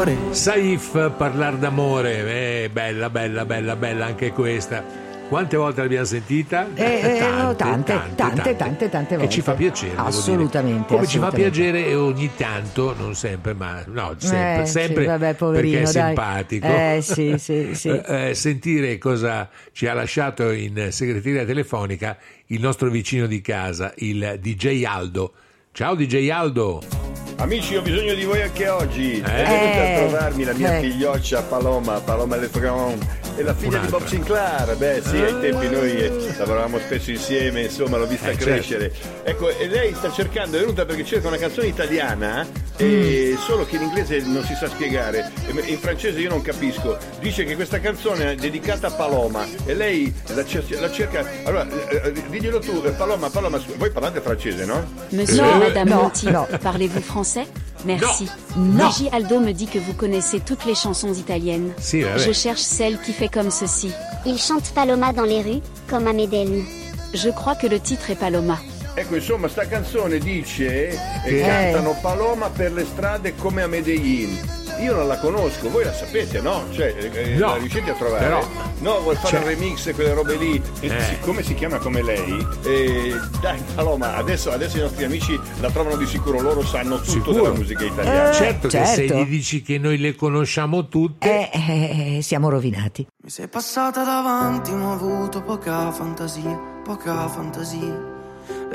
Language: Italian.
Saif, Parlar d'amore, bella, bella, bella, bella anche questa. Quante volte l'abbiamo sentita? Tante volte. E ci fa piacere. Assolutamente. Come ci fa piacere e ogni tanto, non sempre, ma no, sempre, sì, vabbè, poverino, perché è dai. simpatico. Sì. Sentire cosa ci ha lasciato in segreteria telefonica il nostro vicino di casa, il DJ Aldo. Ciao DJ Aldo. Amici, ho bisogno di voi anche oggi. È venuta a trovarmi la mia figlioccia Paloma Lefranc, e la figlia di Bob Sinclair. Beh sì, ai tempi noi lavoravamo spesso insieme, insomma l'ho vista crescere. Certo. Ecco, e lei sta cercando, è venuta perché cerca una canzone italiana, solo che in inglese non si sa spiegare, in francese io non capisco. Dice che questa canzone è dedicata a Paloma e lei la cerca. Allora, diglielo tu, Paloma, voi parlate francese, no? Monsieur, Madame Monti, parlez-vous français? Merci. DJ Aldo me dit que vous connaissez toutes les chansons italiennes. Si, je cherche celle qui fait comme ceci. Il chante Paloma dans les rues, comme a Medellin. Je crois que le titre est Paloma. Ecco, insomma, sta canzone dice cantano Paloma per le strade come a Medellin. Io non la conosco, voi la sapete, no? Cioè, la riuscite a trovare? Però, no, vuoi fare il remix, quelle robe lì? Siccome si chiama come lei, dai Paloma, adesso i nostri amici la trovano di sicuro, loro sanno tutto della musica italiana. Certo che se gli dici che noi le conosciamo tutte, siamo rovinati. Mi sei passata davanti, ma ho avuto poca fantasia.